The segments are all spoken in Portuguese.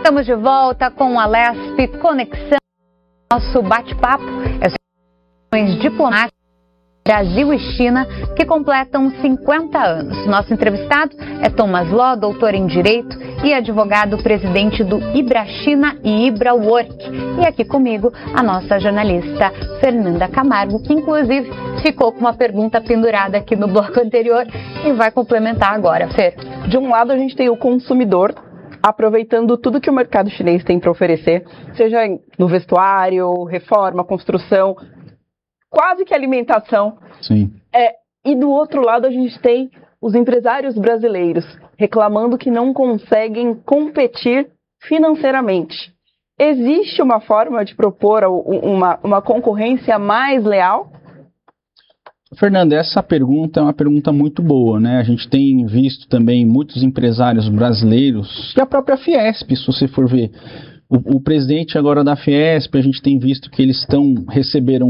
Estamos de volta com o Alesp Conexão. Nosso bate-papo é sobre as diplomáticas Brasil e China que completam 50 anos. Nosso entrevistado é Thomas Law, doutor em Direito e advogado-presidente do IBRA-China e IBRA-Work. E aqui comigo a nossa jornalista Fernanda Camargo, que inclusive ficou com uma pergunta pendurada aqui no bloco anterior e vai complementar agora, Fer. De um lado a gente tem o consumidor aproveitando tudo que o mercado chinês tem para oferecer, seja no vestuário, reforma, construção, quase que alimentação. Sim. E do outro lado a gente tem os empresários brasileiros reclamando que não conseguem competir financeiramente. Existe uma forma de propor uma concorrência mais leal? Fernanda, essa pergunta é uma pergunta muito boa, né? A gente tem visto também muitos empresários brasileiros e a própria Fiesp, se você for ver. O presidente agora da Fiesp, a gente tem visto que eles receberam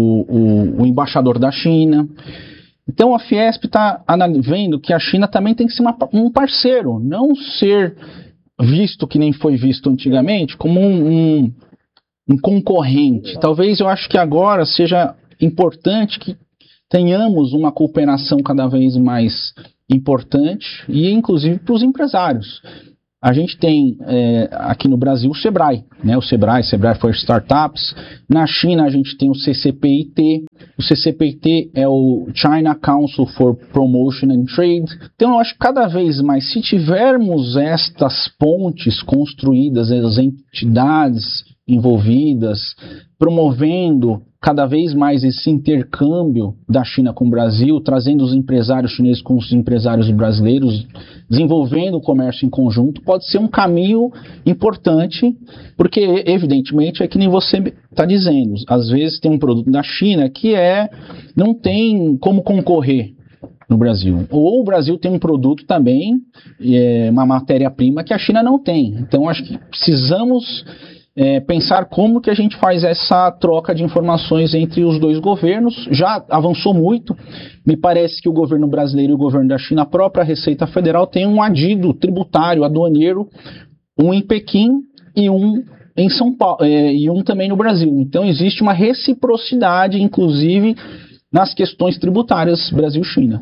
o embaixador da China. Então a Fiesp está vendo que a China também tem que ser um parceiro, não ser visto, que nem foi visto antigamente, como um concorrente. Talvez eu acho que agora seja importante que tenhamos uma cooperação cada vez mais importante e inclusive para os empresários. A gente tem aqui no Brasil o Sebrae, né? O Sebrae for Startups. Na China a gente tem o CCPIT. O CCPIT é o China Council for Promotion and Trade. Então eu acho que cada vez mais, se tivermos estas pontes construídas, as entidades envolvidas, promovendo cada vez mais esse intercâmbio da China com o Brasil, trazendo os empresários chineses com os empresários brasileiros, desenvolvendo o comércio em conjunto, pode ser um caminho importante, porque evidentemente é que nem você está dizendo, às vezes tem um produto da China que não tem como concorrer no Brasil, ou o Brasil tem um produto também, uma matéria-prima que a China não tem. Então acho que precisamos pensar como que a gente faz essa troca de informações entre os dois governos. Já avançou muito, me parece que o governo brasileiro e o governo da China, a própria Receita Federal, tem um adido tributário, aduaneiro, um em Pequim e um em São Paulo, e um também no Brasil. Então existe uma reciprocidade, inclusive, nas questões tributárias Brasil-China.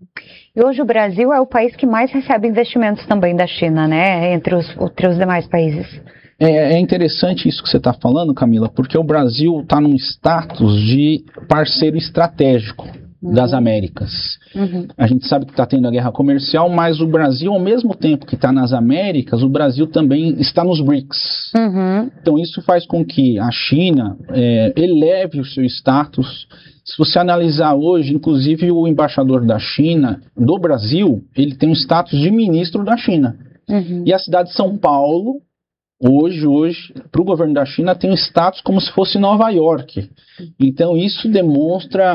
E hoje o Brasil é o país que mais recebe investimentos também da China, né, entre os demais países. É interessante isso que você está falando, Camila, porque o Brasil está num status de parceiro estratégico das Américas. A gente sabe que está tendo a guerra comercial, mas o Brasil, ao mesmo tempo que está nas Américas, o Brasil também está nos BRICS. Então isso faz com que a China eleve o seu status. Se você analisar hoje, inclusive o embaixador da China do Brasil, ele tem um status de ministro da China. E a cidade de São Paulo, hoje, para o governo da China, tem um status como se fosse Nova York. Então, isso demonstra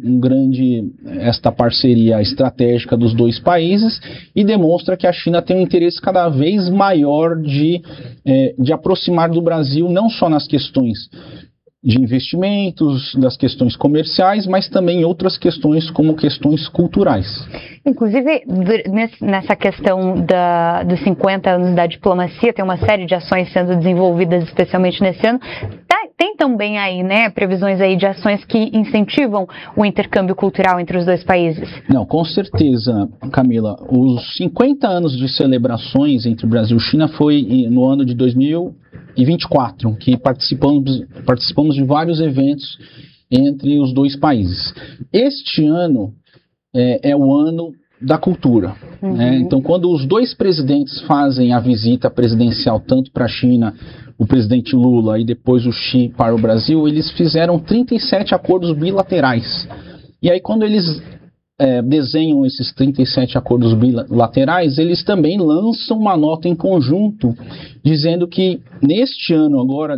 esta parceria estratégica dos dois países e demonstra que a China tem um interesse cada vez maior de aproximar do Brasil, não só nas questões de investimentos, das questões comerciais, mas também outras questões como questões culturais. Inclusive, nessa questão dos 50 anos da diplomacia, tem uma série de ações sendo desenvolvidas especialmente nesse ano. Tem também aí, né, previsões aí de ações que incentivam o intercâmbio cultural entre os dois países? Não, com certeza, Camila. Os 50 anos de celebrações entre Brasil e China foi no ano de 2024, que participamos de vários eventos entre os dois países. Este ano é o ano da cultura. Né? Então, quando os dois presidentes fazem a visita presidencial, tanto para a China, o presidente Lula, e depois o Xi para o Brasil, eles fizeram 37 acordos bilaterais. E aí, quando eles desenham esses 37 acordos bilaterais, eles também lançam uma nota em conjunto, dizendo que neste ano agora,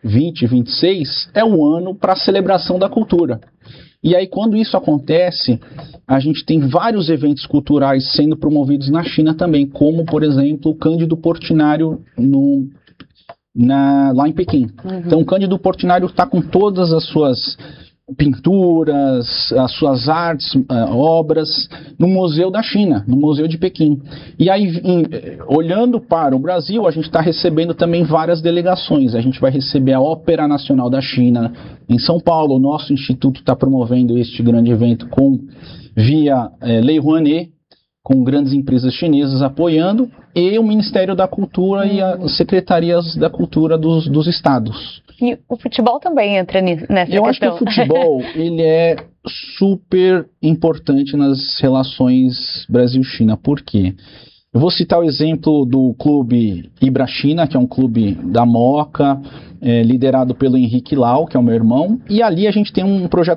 2026, é um ano para a celebração da cultura. E aí, quando isso acontece, a gente tem vários eventos culturais sendo promovidos na China também, como, por exemplo, o Cândido Portinari lá em Pequim. Então, o Cândido Portinari está com todas as suas pinturas, as suas artes, obras, no Museu da China, no Museu de Pequim. E aí, olhando para o Brasil, a gente está recebendo também várias delegações. A gente vai receber a Ópera Nacional da China em São Paulo. O nosso instituto está promovendo este grande evento via Lei Rouanet, com grandes empresas chinesas apoiando, e o Ministério da Cultura e as secretarias da cultura dos estados. E o futebol também entra nessa questão. Eu acho que o futebol ele é super importante nas relações Brasil-China. Por quê? Eu vou citar o exemplo do clube Ibrachina, que é um clube da Moca, liderado pelo Henrique Lau, que é o meu irmão, e ali a gente tem um projeto